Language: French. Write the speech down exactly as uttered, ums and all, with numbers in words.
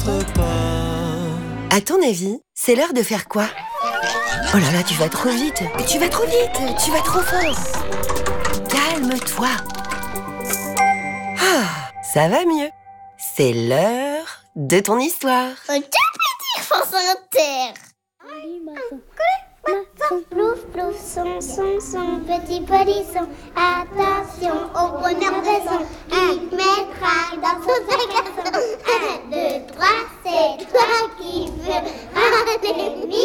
À ton avis, c'est l'heure de faire quoi? Oh là là, tu vas trop vite. Tu vas trop vite. Tu vas trop fort. Calme-toi. Ah, ça va mieux. C'est l'heure de ton histoire. Un tout petit France Inter. Plouf, plouf, son, son, son, petit polisson. Attention au bonheur